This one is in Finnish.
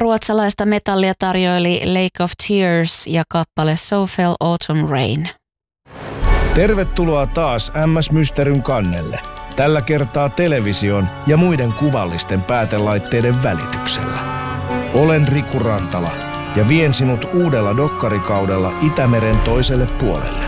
ruotsalaista metallia tarjoili Lake of Tears ja kappale So Fell Autumn Rain. Tervetuloa taas MS Mysteryn kannelle. Tällä kertaa television ja muiden kuvallisten päätelaitteiden välityksellä. Olen Riku Rantala ja vien sinut uudella dokkarikaudella Itämeren toiselle puolelle.